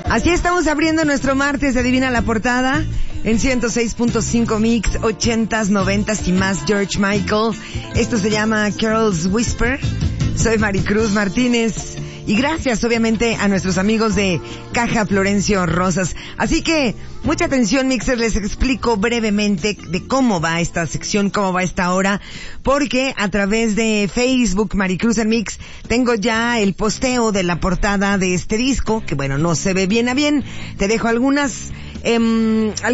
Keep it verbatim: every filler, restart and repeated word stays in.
Así estamos abriendo nuestro martes de Adivina la Portada en ciento seis punto cinco Mix, ochentas, noventas y más George Michael. Esto se llama Carol's Whisper. Soy Maricruz Martínez y gracias obviamente a nuestros amigos de Caja Florencio Rosas. Así que mucha atención, mixers, les explico brevemente de cómo va esta sección, cómo va esta hora, porque a través de Facebook Maricruz en Mix tengo ya el posteo de la portada de este disco, que bueno, no se ve bien a bien. Te dejo algunas eh,